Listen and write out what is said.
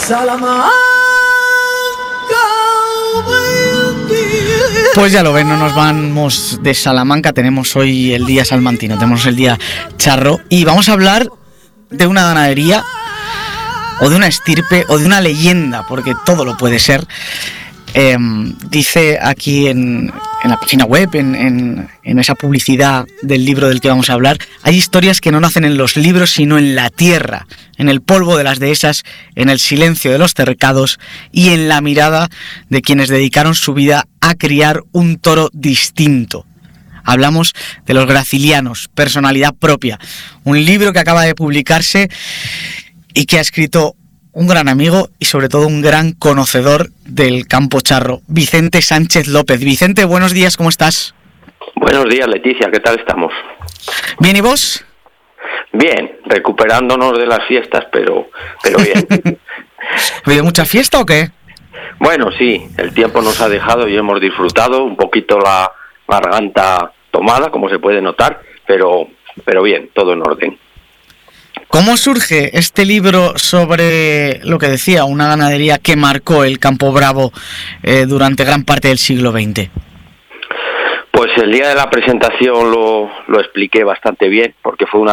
Salamanca. Pues ya lo ven, no nos vamos de Salamanca, tenemos hoy el día salmantino, tenemos el día charro y vamos a hablar de una ganadería o de una estirpe o de una leyenda, porque todo lo puede ser. Dice aquí en la página web, en esa publicidad del libro del que vamos a hablar, hay historias que no nacen en los libros sino en la tierra, en el polvo de las dehesas, en el silencio de los cercados y en la mirada de quienes dedicaron su vida a criar un toro distinto. Hablamos de los Gracilianos, personalidad propia, un libro que acaba de publicarse y que ha escrito un gran amigo y sobre todo un gran conocedor del campo charro, Vicente Sánchez López. Vicente, buenos días, ¿cómo estás? Buenos días, Leticia, ¿qué tal estamos? Bien, ¿y vos? Bien, recuperándonos de las fiestas, pero bien. ¿Ha habido mucha fiesta o qué? Bueno, sí, el tiempo nos ha dejado y hemos disfrutado, un poquito la garganta tomada, como se puede notar, pero bien, todo en orden. ¿Cómo surge este libro sobre lo que decía, una ganadería que marcó el Campo Bravo durante gran parte del siglo XX? Pues el día de la presentación lo expliqué bastante bien, porque fue una